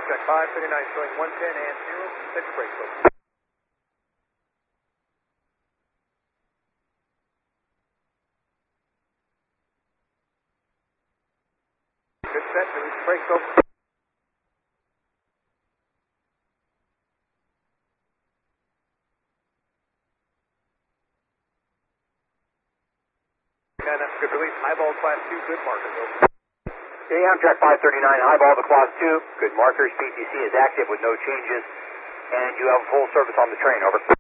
Amtrak 539 showing 110 and 0, set your brakes over. Good set, release the brakes over. Good release, highball class 2, good markers over. Okay, Amtrak 539, highball to class 2, good markers, PTC is active with no changes, and you have full service on the train, over.